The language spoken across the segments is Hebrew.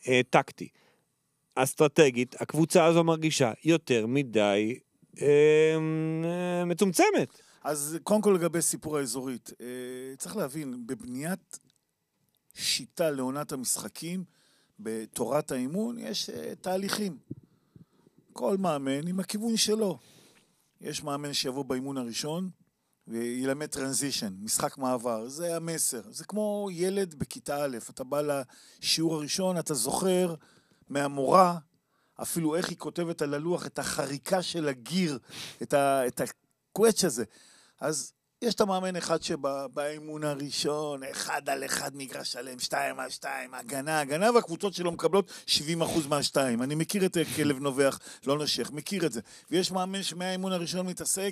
טקטי, אסטרטגית, הקבוצה הזו מרגישה יותר מדי מצומצמת. אז קודם כל לגבי סיפור האזורית, צריך להבין, בבניית שיטה לעונת המשחקים, בתורת האימון, יש תהליכים. כל מאמן עם הכיוון שלו. יש מאמן שיבוא באימון הראשון, וילמד טרנזישן, משחק מעבר, זה המסר. זה כמו ילד בכיתה א', אתה בא לשיעור הראשון, אתה זוכר מהמורה, אפילו איך היא כותבת על הלוח, את החריקה של הגיר, את הקווץ' הזה. אז יש את המאמן אחד שבא באימון הראשון, 1-1 מגרש שלם, 2-2, הגנה, והקבוצות שלו מקבלות 70% מה-2. אני מכיר את כלב נובח, לא נשך, מכיר את זה. ויש מאמן שמהאימון הראשון מתעסק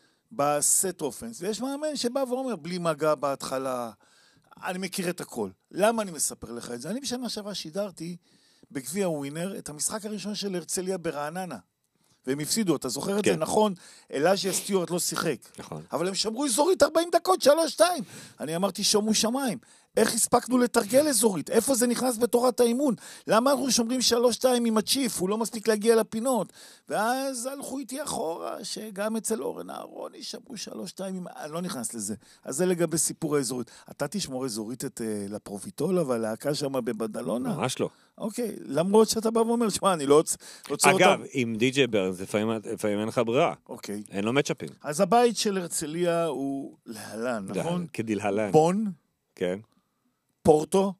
בסט אופנס, ויש מאמן שבא ואומר, בלי מגע בהתחלה, אני מכיר את הכל. למה אני מספר לך את זה? אני בשנה שעברה שידרתי בגביע ווינר את המשחק הראשון של הרצליה ברעננה. והם הפסידו, אתה זוכר את זה? נכון, אלאז'יה סטיוארט לא שיחק. נכון. אבל הם שמרו אזורית 40 דקות, 3-2. אני אמרתי, שומו שמיים. איך הספקנו לתרגל אזורית? איפה זה נכנס בתורת האימון? למה אנחנו שומרים 3-2 עם הצ'יף? הוא לא מספיק להגיע לפינות. ואז הלכו איתי אחורה, שגם אצל אורן אהרוני שמרו 3-2, אני לא נכנס לזה. אז זה לגבי סיפור האזורית. אתה תשמור אזורית את לפרוביטול, אבל להקה שם בבדלונה? ממש לא. אוקיי, למרות שאתה בא ואומר, שמע, אני לא עוצר אותם. אגב, עם די.ג'יי ברנס, לפעמים אין לך ברירה. אוקיי. אין לו מצ'אפים. אז הבית של הרצליה הוא להלן, נכון? כדלהלן. בון, כן. פורטו.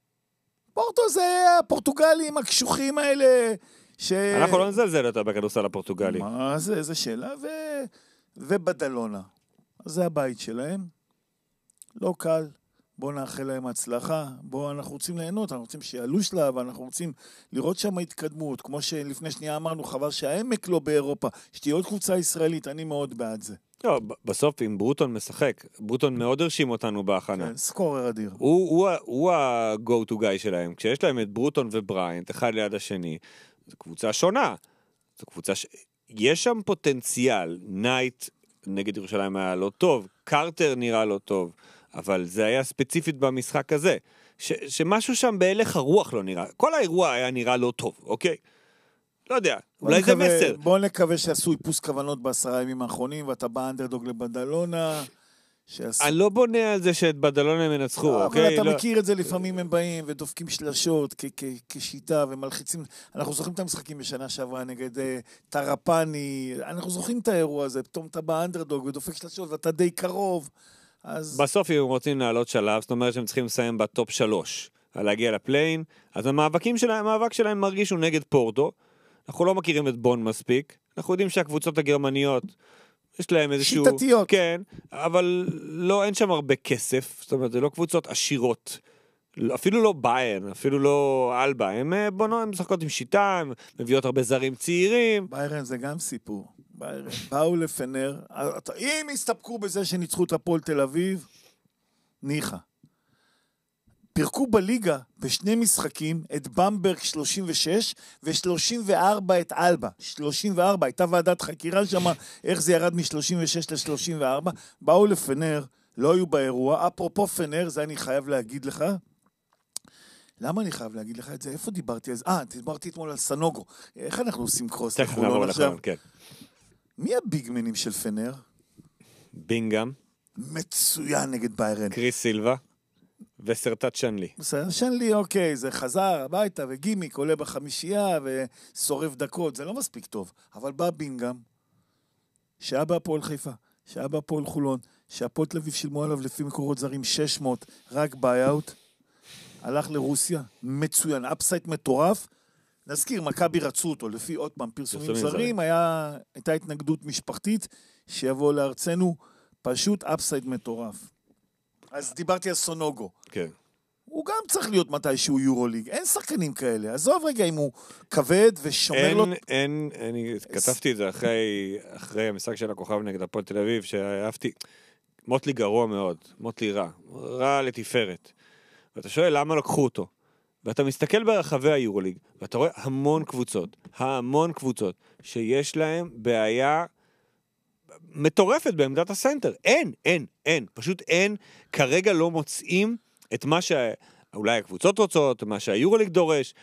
פורטו זה הפורטוגלים הקשוחים האלה, אנחנו לא נזלזל אותה בכדורסל הפורטוגלי. מה זה, איזה שאלה, ובדלונה. אז זה הבית שלהם. לא קל. בואו נאחל להם הצלחה, בואו אנחנו רוצים ליהנות, אנחנו רוצים שיעלו שלב, אנחנו רוצים לראות שם התקדמות, כמו שלפני שנייה אמרנו, חבל שהעמק לא באירופה, שתהיה עוד קבוצה ישראלית, אני מאוד בעד זה. לא, בסוף אם ברוטון משחק, ברוטון מאוד הרשים אותנו בהכנה. כן, סקורר אדיר. הוא ה-go to guy שלהם, כשיש להם את ברוטון ובריינט, אחד ליד השני, זו קבוצה שונה, זו קבוצה יש שם פוטנציאל, נייט נגד ירושלים היה לא טוב, קרטר נראה לא טוב, אבל זה היה ספציפית במשחק הזה, שמשהו שם בהלך הרוח לא נראה, כל האירוע היה נראה לא טוב, אוקיי? לא יודע, אולי זה מסר. בוא נקווה שעשו איפוס כוונות ב10 ימים האחרונים, ואתה בא אנדרדוג לבדלונה, אני לא בונה על זה שאת בדלונה הם ינצחו, אוקיי? אבל אתה מכיר את זה, לפעמים הם באים ודופקים שלשות כשיטה ומלחיצים, אנחנו זוכרים את המשחקים בשנה שעברה נגד טרפני, אנחנו זוכרים את האירוע הזה, פתאום אתה בא אנדרדוג ודופק שלשות ואתה די קרוב, אז... בסוף אם הם רוצים לעלות שלב, זאת אומרת שהם צריכים לסיים בטופ 3, על להגיע לפליין, אז המאבק שלהם מרגיש הוא נגד פורטו, אנחנו לא מכירים את בון מספיק, אנחנו יודעים שהקבוצות הגרמניות, יש להם איזשהו... שיטתיות. כן, אבל לא, אין שם הרבה כסף, זאת אומרת, זה לא קבוצות עשירות, אפילו לא ביירן, אפילו לא אלבה, הם משחקות עם שיטה, הם מביאות הרבה זרים צעירים. ביירן זה גם סיפור. ביירן באו לפנר, אם הסתפקו בזה שניצחו את הפועל תל אביב, ניחה. פירקו בליגה בשני משחקים את במברג 36 ו-34 את אלבה. 34, הייתה ועדת חקירה שם, איך זה ירד מ-36 ל-34. באו לפנר, לא היו באירוע. אפרופו פנר, זה אני חייב להגיד לך. למה אני חייב להגיד לך את זה? איפה דיברתי על זה? דיברתי אתמול על סנוגו. איך אנחנו עושים קרוס? תכף נעבור לכם, כן. מי הביגמנים של פנר? בינגאם. מצוין נגד ביירן. קריס סילבה. וסרטת שנלי. שנלי, אוקיי, זה חזר הביתה וגימיק עולה בחמישייה ושורף דקות, זה לא מספיק טוב. אבל בא בינגאם, שהיה בהפועל חיפה, שהיה בהפועל חולון, שהפועל תל אביב שילמו עליו לפי מקורות זרים 600, רק ביי-אוט, הלך לרוסיה, מצוין, אפסייט מטורף, נזכיר, מכבי רצו אותו, לפי עוד פעם פרסומים זרים, הייתה התנגדות משפחתית, שיבוא לארצנו, פשוט אפסייט מטורף. אז דיברתי על סונוגו. כן. הוא גם צריך להיות מתישהו יורוליג. אין שחקנים כאלה. עזוב רגע אם הוא כבד ושומר לו... אני כתבתי את זה אחרי המשחק של הכוכב נגד הפועל תל אביב, שאהבתי... מוטלי גרוע מאוד. מוטלי רע לתפארת. ואתה שואל למה לקחו אותו. ואתה מסתכל ברחבי היורוליג, ואתה רואה המון קבוצות, שיש להם בעיה... מטורפת בעמדת הסנטר. אין. פשוט אין. כרגע לא מוצאים את מה שאולי הקבוצות רוצות, מה שהיורוליג דורש,